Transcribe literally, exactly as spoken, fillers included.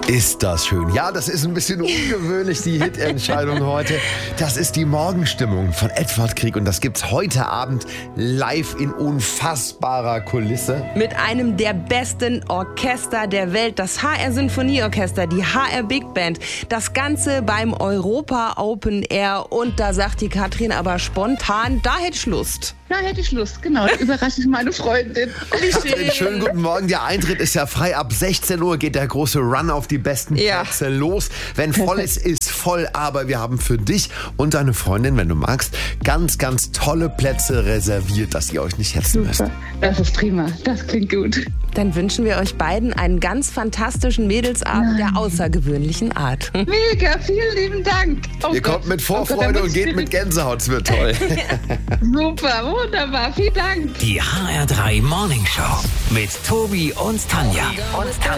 Ist das schön. Ja, das ist ein bisschen ungewöhnlich, die Hit-Entscheidung heute. Das ist die Morgenstimmung von Edward Grieg und das gibt's heute Abend live in unfassbarer Kulisse. Mit einem der besten Orchester der Welt, das H R Sinfonieorchester, die H R Big Band. Das Ganze beim Europa Open Air und da sagt die Katrin aber spontan, da hätte ich Lust. Da hätte ich Lust, genau. Da überrasche ich meine Freundin. Wie Katrin, schönen guten Morgen. Der Eintritt ist ja frei. Ab sechzehn Uhr geht der große Run auf die besten Ja. Plätze los. Wenn voll ist, ist voll. Aber wir haben für dich und deine Freundin, wenn du magst, ganz, ganz tolle Plätze reserviert, dass ihr euch nicht hetzen müsst. Super. Das ist prima. Das klingt gut. Dann wünschen wir euch beiden einen ganz fantastischen Mädelsabend der außergewöhnlichen Art. Mega, vielen lieben Dank. Oh Ihr Gott. kommt mit Oh Gott, Vorfreude da und muss geht ich- mit Gänsehaut. Es wird toll. Super, wunderbar. Vielen Dank. Die H R drei Morning Show mit Tobi und Tanja. Und Tanja.